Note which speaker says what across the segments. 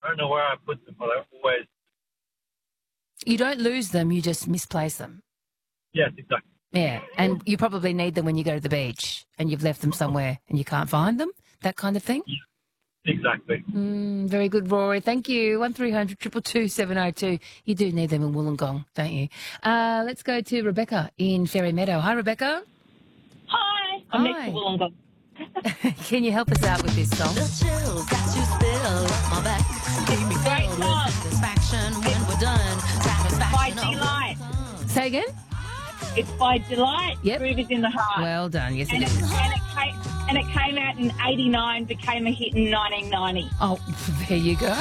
Speaker 1: I don't know where I put them, but I always...
Speaker 2: You don't lose them, you just misplace them.
Speaker 1: Yes, exactly.
Speaker 2: Yeah, and you probably need them when you go to the beach and you've left them somewhere and you can't find them, that kind of thing.
Speaker 1: Exactly.
Speaker 2: Very good, Rory. Thank you. 1300 222 702. You do need them in Wollongong, don't you? Let's go to Rebecca in Fairy Meadow. Hi, Rebecca.
Speaker 3: Hi. I'm next to Wollongong.
Speaker 2: Can you help us out with this song?
Speaker 4: The chills that you spill up my back keep me filled with satisfaction when we're done.
Speaker 3: By
Speaker 4: Satisfaction.
Speaker 3: Delight.
Speaker 2: Say again?
Speaker 3: It's by Delight.
Speaker 2: Yep.
Speaker 3: Groove is in the Heart.
Speaker 2: Well done. Yes, it
Speaker 3: And
Speaker 2: is.
Speaker 3: it came out in 89, became a hit in 1990.
Speaker 2: Oh, there you go.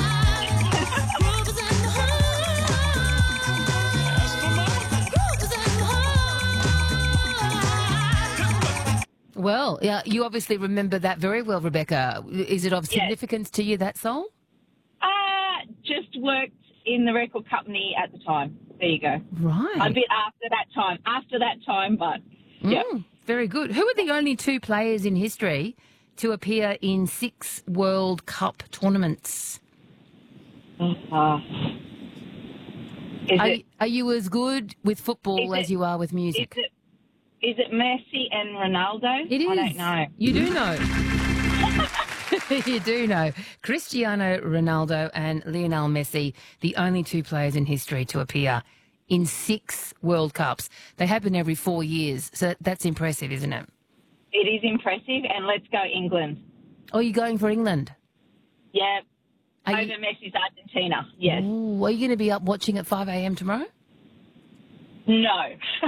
Speaker 2: Well, yeah, you obviously remember that very well, Rebecca. Is it of significance to you, that song?
Speaker 3: Just worked in the record company at the time. There you go.
Speaker 2: Right.
Speaker 3: A bit after that time, but yeah.
Speaker 2: Very good. Who are the only two players in history to appear in 6 World Cup tournaments?
Speaker 3: Are
Speaker 2: Are you as good with football as you are with music?
Speaker 3: Is it Messi and Ronaldo?
Speaker 2: It is.
Speaker 3: I don't know.
Speaker 2: You do know. You do know. Cristiano Ronaldo and Lionel Messi, the only two players in history to appear in 6 World Cups. They happen every 4 years, so that's impressive, isn't it?
Speaker 3: It is impressive, and let's go England.
Speaker 2: Oh, you're going for England?
Speaker 3: Yeah.
Speaker 2: Are
Speaker 3: Over
Speaker 2: you-
Speaker 3: Messi's Argentina, yes.
Speaker 2: Ooh, are you going to be up watching at 5 a.m. tomorrow?
Speaker 3: No.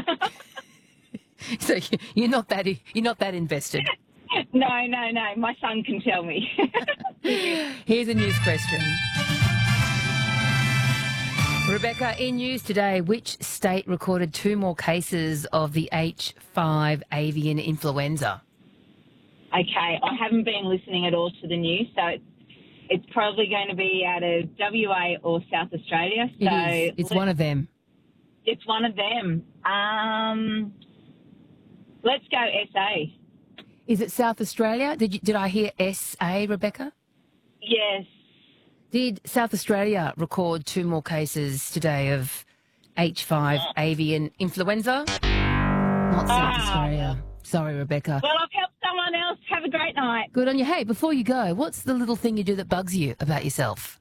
Speaker 2: So you're not that invested.
Speaker 3: No. My son can tell me.
Speaker 2: Here's a news question. Rebecca, in news today, which state recorded 2 more cases of the H5 avian influenza?
Speaker 3: Okay, I haven't been listening at all to the news, so it's probably going to be out of WA or South Australia. So
Speaker 2: It is. It's one of them.
Speaker 3: It's one of them. Let's go SA.
Speaker 2: Is it South Australia? Did I hear SA, Rebecca?
Speaker 3: Yes.
Speaker 2: Did South Australia record 2 more cases today of H5 avian influenza? Not South Australia. Sorry, Rebecca.
Speaker 3: Well, I've helped someone else. Have a great night.
Speaker 2: Good on you. Hey, before you go, what's the little thing you do that bugs you about yourself?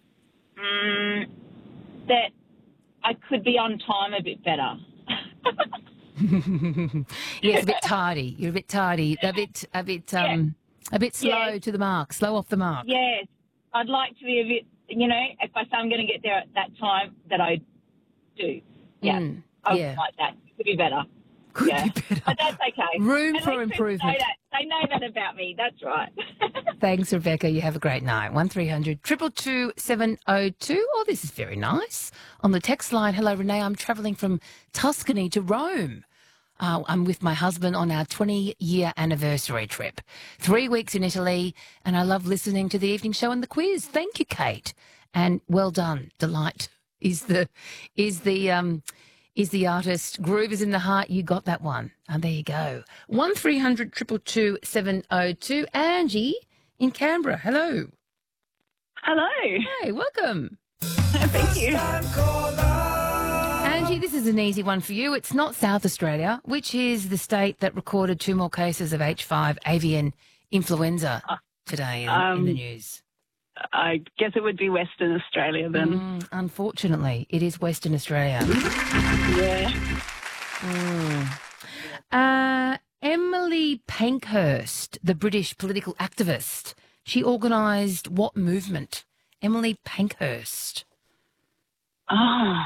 Speaker 3: That I could be on time a bit better.
Speaker 2: Yes, a bit tardy. You're a bit tardy. A bit slow to the mark. Slow off the mark.
Speaker 3: Yes. I'd like to be a bit, if I say I'm going to get there at that time, that I do. Yeah. I would like that. Could be better.
Speaker 2: Could be better.
Speaker 3: But that's okay.
Speaker 2: Room
Speaker 3: At
Speaker 2: for
Speaker 3: least people
Speaker 2: improvement.
Speaker 3: know that. They know that about me. That's right.
Speaker 2: Thanks, Rebecca. You have a great night. 1300 222 702. Oh, this is very nice. On the text line, hello, Renee. I'm travelling from Tuscany to Rome. I'm with my husband on our 20-year anniversary trip. 3 weeks in Italy, and I love listening to the evening show and the quiz. Thank you, Kate. And well done. Delight is the artist. Groove is in the heart. You got that one. And there you go. 1300 222 702. Angie in Canberra. Hello.
Speaker 5: Hello.
Speaker 2: Hey, welcome.
Speaker 5: Thank you.
Speaker 2: Angie, this is an easy one for you. It's not South Australia, which is the state that recorded 2 more cases of H5 avian influenza today in the news.
Speaker 5: I guess it would be Western Australia then.
Speaker 2: Unfortunately, it is Western Australia.
Speaker 5: Yeah.
Speaker 2: Emily Pankhurst, the British political activist, she organised what movement? Emily Pankhurst.
Speaker 5: Oh,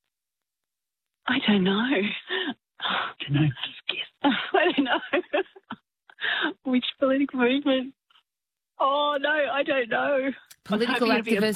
Speaker 5: I don't know. I don't know. I don't know. Which political movement? Oh, no, I don't know.
Speaker 2: Political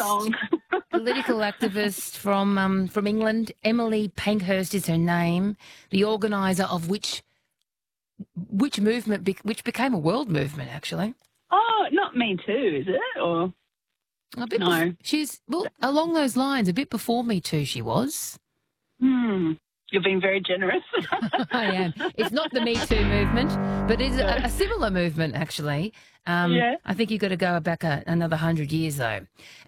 Speaker 2: activist from England. Emily Pankhurst is her name. The organiser of which movement, which became a world movement, actually.
Speaker 5: Oh, not Me Too, is it? Or no?
Speaker 2: She's along those lines. A bit before Me Too, she was.
Speaker 5: You're being very generous.
Speaker 2: I am. It's not the Me Too movement, but it's a similar movement, actually. I think you've got to go back another 100 years, though.